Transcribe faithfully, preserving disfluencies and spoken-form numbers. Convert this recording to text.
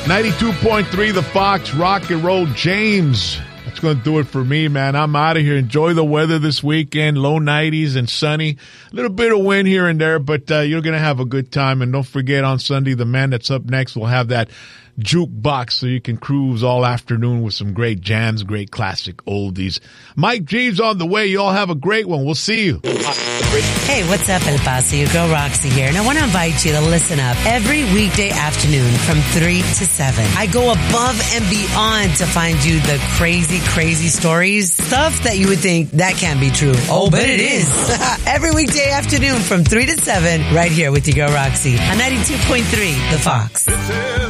ninety-two point three The Fox, rock and roll. James, that's going to do it for me, man. I'm out of here. Enjoy the weather this weekend. Low nineties and sunny. A little bit of wind here and there, but uh, you're going to have a good time. And don't forget, on Sunday, the man that's up next will have that jukebox so you can cruise all afternoon with some great jams, great classic oldies. Mike Jeeves on the way. You all have a great one. We'll see you. Hey, what's up, El Paso? Your girl Roxy here, and I want to invite you to listen up every weekday afternoon from three to seven. I go above and beyond to find you the crazy, crazy stories, stuff that you would think that can't be true. Oh, but it is. Every weekday afternoon from three to seven, right here with your girl Roxy on ninety-two point three The Fox.